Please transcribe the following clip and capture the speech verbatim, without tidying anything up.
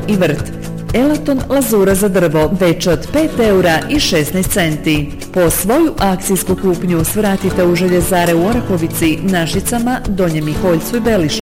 i vrt. Elaton lazura za drvo već od pet eura i šesnaest centi. Po svoju akcijsku kupnju svratite u Željezare u Orahovici, Našicama, Donjem Miholjcu i Belišću.